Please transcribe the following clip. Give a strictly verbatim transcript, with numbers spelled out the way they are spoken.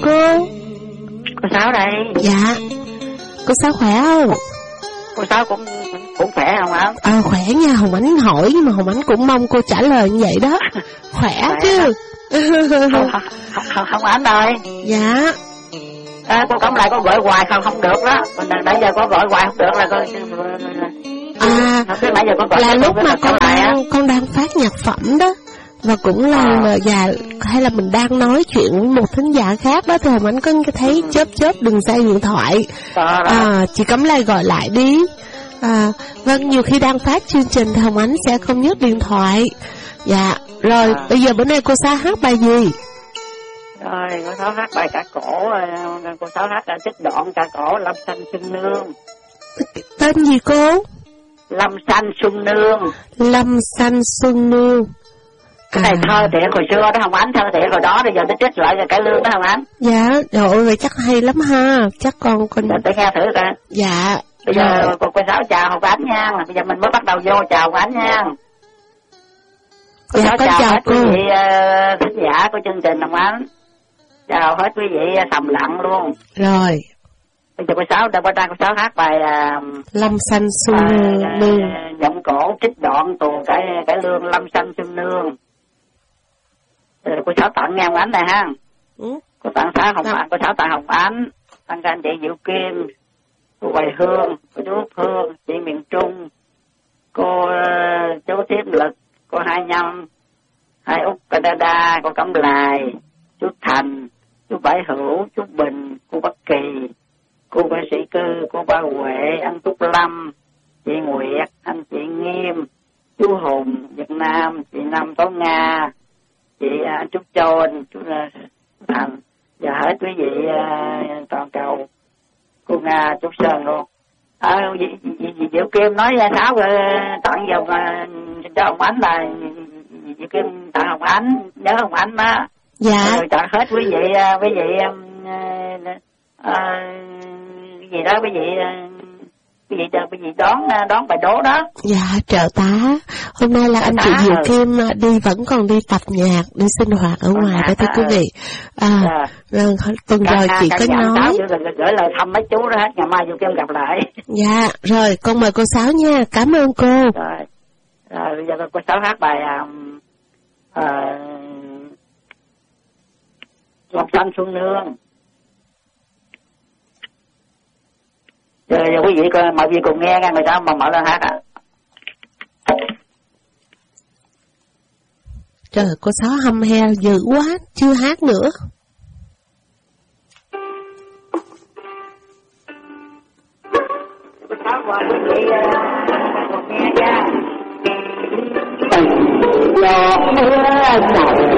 cô. Cô Sáu đây. Dạ. Cô Sáu khỏe không? Cô Sáu cũng cũng khỏe không ạ? Ờ khỏe nha, Hồng Ánh hỏi nhưng mà Hồng Ánh cũng mong cô trả lời như vậy đó. Khỏe, khỏe chứ. Không, không, không, không Ánh ơi. Dạ. À, cô cắm lại có gọi hoài không không được đó. Nãy giờ có gọi hoài không được là coi. À, nãy giờ có gọi là lúc mà con đang con đang phát nhạc phẩm đó. Và cũng là à. Dạ, hay là mình đang nói chuyện với một thính giả khác đó thì Hồng Ánh có thấy chớp chớp đường dây điện thoại. À, chị Cẩm Lai gọi lại đi. À, vâng, nhiều khi đang phát chương trình thì Hồng Ánh sẽ không nhấc điện thoại. Dạ, rồi à. Bây giờ bữa nay cô Sáu hát bài gì? Rồi, cô Sáu hát bài ca cổ. Cô Sáu hát là trích đoạn ca cổ Lâm Xanh Xuân Nương. Tên gì cô? Lâm Xanh Xuân Nương. Lâm Xanh Xuân Nương. Cái này à. Thơ thiện hồi xưa đó Hồng Ánh, thơ thiện hồi đó, bây giờ nó trích lại rồi cải lương đó Hồng Ánh. Dạ, rồi vậy chắc hay lắm ha. Chắc con con để nghe thử coi. Dạ. Bây giờ cô, cô Sáu chào Hồng Ánh nha. Bây giờ mình mới bắt đầu vô chào Hồng Ánh nha. Cô dạ, Sáu chào, chào hết cô. Quý vị uh, thính giả của chương trình Hồng Ánh. Chào hết quý vị thầm lặng luôn. Rồi. Bây giờ cô Sáu đang qua cô Sáu hát bài uh, Lâm Xanh Xuân Nương. Uh, giọng cổ trích đoạn tuồng cải cải lương Lâm Xanh Xuân Nương. Rồi cô Sáu tặng nghe Hồng Ánh này ha. Ừ. Cô tặng Sáu Hồng Ánh, cô Sáu tặng Hồng Ánh, tặng anh chị Diệu Kim, cô Hoài Hương, cô chú Út Hương, chị Miền Trung, cô uh, chú Tiếp Lực, cô Hai Nhâm, hai Út Canada, cô Cẩm Lài, chú Thành, chú Bảy Hữu, chú Bình, cô Bắc Kỳ, cô Bác Sĩ Cư, cô Ba Huệ, anh Túc Lâm, chị Nguyệt, anh chị Nghiêm, chú Hùng, Việt Nam, chị Năm Tố Nga, chị uh, Trúc Trôn, chú uh, Thành, và hết quý vị uh, toàn cầu, cô Nga, Trúc Sơn luôn. À, dì, dì, dì Diệu Kim nói ra Sáu rồi tặng dòng uh, cho Hồng Ánh là dì Diệu Kim tặng Hồng Ánh, nhớ Hồng Ánh đó. Dạ. Rồi tặng hết quý vị, uh, quý vị um, uh, uh, gì đó quý vị uh, quý vị quý vị đón đón bài đố đó. Dạ, trợ tá. Hôm nay là anh chị Diệu Kim đi vẫn còn đi tập nhạc, đi sinh hoạt ở ngoài đó thưa quý vị. À, rồi tuần rồi chị có nói gửi lời thăm mấy chú đó hết, ngày mai Diệu Kim gặp lại. Dạ, rồi con mời cô Sáu nha. Cảm ơn cô. Rồi. Rồi bây giờ cô Sáu hát bài um, uh, Ngọc Xanh Xuân Nương. Giờ, giờ quý vị coi mời quý vị cùng nghe nghe người ta mà mở lên hát ạ. À. Trời, cô Sáu hâm he dữ quá, chưa hát nữa. Cô Sáu mời quý vị cùng nghe nha. Gió mưa nồng